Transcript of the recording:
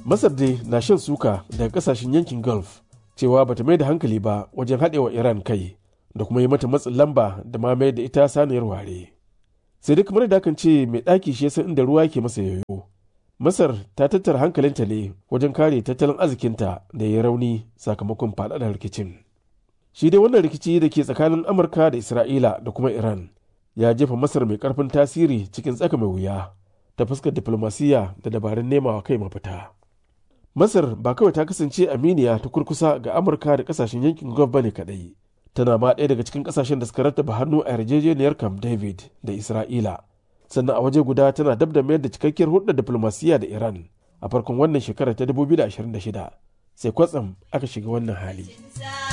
Masar dai na shan suka daga kasashen yankin Gulf cewa bata mai da hankali ba wajen haɗewa Iran kai da kuma yi mata matsin lamba da ma mai da ita saniyar ware. Sai dai kamar da kan ce mai ɗaki shi yasa inda ruwa ke masa yoyo. Masar ta tattara hankalinta ne wajen kare tattalin arzikinta da ya rauni sakamakon faɗaɗar rikicin. Shi dai wannan rikici da ke tsakanin Amurka da Isra'ila da kuma Iran ya jefa Masar mai ƙarfin tasiri cikin tsaka mai wuya ta fuskar diflomasiyya da dabarun nemawa kai mafita. Masar ba kawai ta kasance aminiya ta kurkusa ga Amurka da ƙasashen yankin Gulf bane kaɗai. Tana ma ɗaya daga cikin ƙasashen da suka rattaba hannu a yarjejeniyar Camp David da Isra'ila. Sannan a waje guda tana dab da mayar da cikakkiyar hulɗar diflomasiyya da Iran a farkon wannan shekarar ta 2026 sai kwatsam aka shiga wannan hali.